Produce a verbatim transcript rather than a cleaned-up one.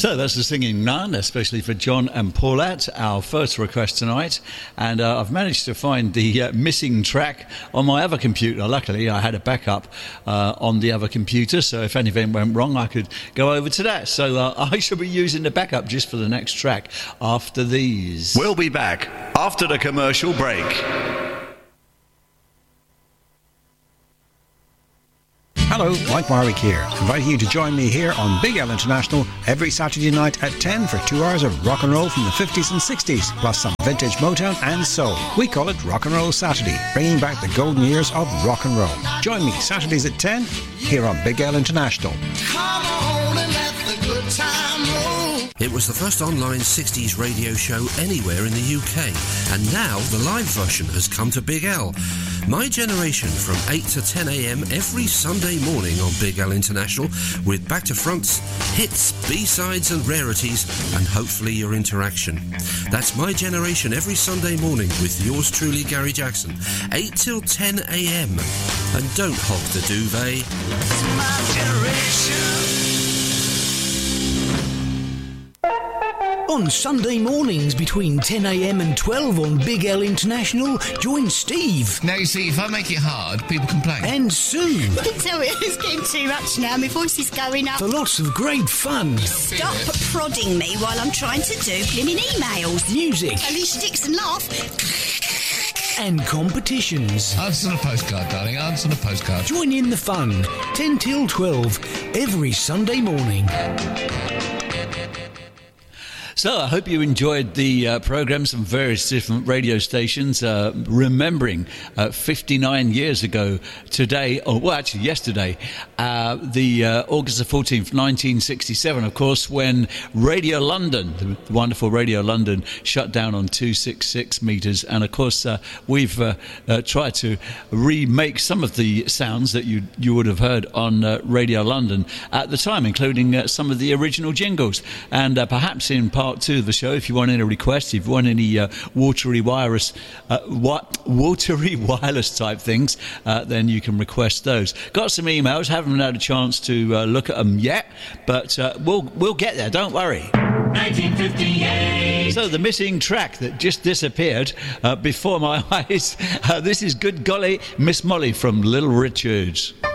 So that's the Singing Nun, especially for John and Paulette, our first request tonight. And uh, I've managed to find the uh, missing track on my other computer. Luckily, I had a backup uh, on the other computer, so if anything went wrong, I could go over to that. So uh, I shall be using the backup just for the next track after these. We'll be back after the commercial break. Hello, Mike Warwick here, inviting you to join me here on Big L International every Saturday night at ten for two hours of rock and roll from the fifties and sixties, plus some vintage Motown and soul. We call it Rock and Roll Saturday, bringing back the golden years of rock and roll. Join me Saturdays at ten here on Big L International. Come on and let the good time roll. It was the first online sixties radio show anywhere in the U K, and now the live version has come to Big L. My Generation from eight to ten a.m. every Sunday morning on Big L International, with back to fronts, hits, B-sides and rarities, and hopefully your interaction. That's My Generation every Sunday morning with yours truly, Gary Jackson, eight till ten a.m. And don't hog the duvet. It's my generation. On Sunday mornings between ten a.m. and twelve on Big L International, join Steve. Now, you see, if I make it hard, people complain. And Sue. Sorry, it's getting too much now. My voice is going up. For lots of great fun. Stop prodding me while I'm trying to do blimmin' emails. Music. Alicia Dixon laugh. And competitions. Answer on a postcard, darling. Answer on a postcard. Join in the fun. ten till twelve every Sunday morning. So I hope you enjoyed the uh, programmes from various different radio stations, uh, remembering uh, fifty-nine years ago today, or well, actually yesterday, uh, the uh, August the fourteenth, nineteen sixty-seven, of course, when Radio London, the wonderful Radio London, shut down on two sixty-six metres. And of course, uh, we've uh, uh, tried to remake some of the sounds that you, you would have heard on uh, Radio London at the time, including uh, some of the original jingles. And uh, perhaps in part two of the show, if you want any requests, if you want any uh, watery wireless uh, wa- watery wireless type things, uh, then you can request those. Got some emails, haven't had a chance to uh, look at them yet, but uh, we'll we'll get there, don't worry. nineteen fifty-eight. So the missing track that just disappeared uh, before my eyes, uh, this is Good Golly Miss Molly from Little Richards.